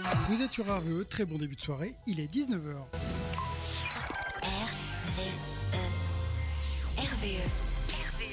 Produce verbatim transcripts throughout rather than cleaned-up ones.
Vous êtes sur R V E, très bon début de soirée, il est dix-neuf heures. R V E. R V E.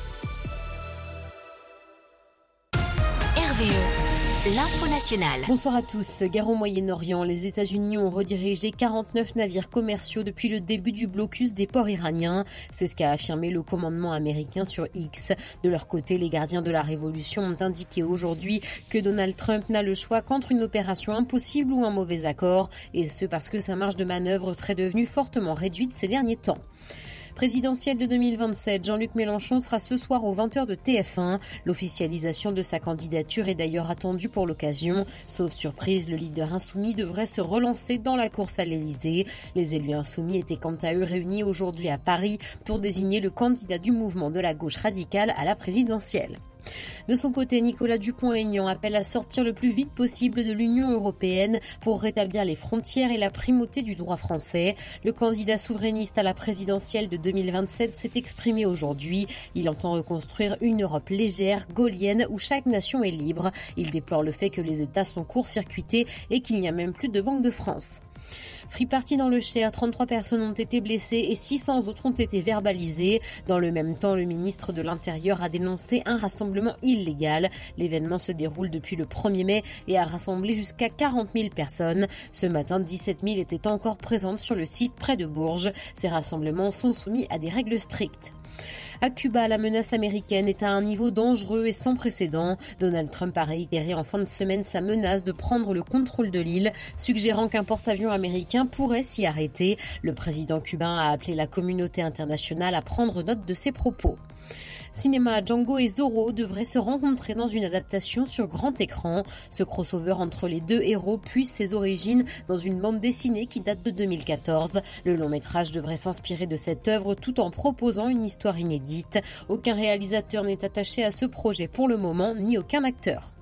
R V E. L'info nationale. Bonsoir à tous. Guerre au Moyen-Orient. Les États-Unis ont redirigé quarante-neuf navires commerciaux depuis le début du blocus des ports iraniens. C'est ce qu'a affirmé le commandement américain sur X. De leur côté, les gardiens de la révolution ont indiqué aujourd'hui que Donald Trump n'a le choix qu'entre une opération impossible ou un mauvais accord. Et ce parce que sa marge de manœuvre serait devenue fortement réduite ces derniers temps. Présidentielle de deux mille vingt-sept, Jean-Luc Mélenchon sera ce soir aux vingt heures de T F un. L'officialisation de sa candidature est d'ailleurs attendue pour l'occasion. Sauf surprise, le leader insoumis devrait se relancer dans la course à l'Elysée. Les élus insoumis étaient quant à eux réunis aujourd'hui à Paris pour désigner le candidat du mouvement de la gauche radicale à la présidentielle. De son côté, Nicolas Dupont-Aignan appelle à sortir le plus vite possible de l'Union européenne pour rétablir les frontières et la primauté du droit français. Le candidat souverainiste à la présidentielle de deux mille vingt-sept s'est exprimé aujourd'hui. Il entend reconstruire une Europe légère, gaullienne, où chaque nation est libre. Il déplore le fait que les États sont court-circuités et qu'il n'y a même plus de Banque de France. Free Party dans le Cher, trente-trois personnes ont été blessées et six cents autres ont été verbalisées. Dans le même temps, le ministre de l'Intérieur a dénoncé un rassemblement illégal. L'événement se déroule depuis le premier mai et a rassemblé jusqu'à quarante mille personnes. Ce matin, dix-sept mille étaient encore présentes sur le site près de Bourges. Ces rassemblements sont soumis à des règles strictes. À Cuba, la menace américaine est à un niveau dangereux et sans précédent. Donald Trump a réitéré en fin de semaine sa menace de prendre le contrôle de l'île, suggérant qu'un porte-avions américain pourrait s'y arrêter. Le président cubain a appelé la communauté internationale à prendre note de ses propos. Cinéma, Django et Zorro devraient se rencontrer dans une adaptation sur grand écran. Ce crossover entre les deux héros puise ses origines dans une bande dessinée qui date de deux mille quatorze. Le long métrage devrait s'inspirer de cette œuvre tout en proposant une histoire inédite. Aucun réalisateur n'est attaché à ce projet pour le moment, ni aucun acteur.